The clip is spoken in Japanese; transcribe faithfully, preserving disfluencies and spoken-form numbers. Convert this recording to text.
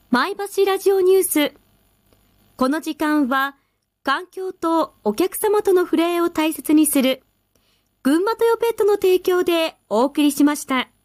前橋ラジオニュース。この時間は環境とお客様との触れ合いを大切にする群馬トヨペットの提供でお送りしました。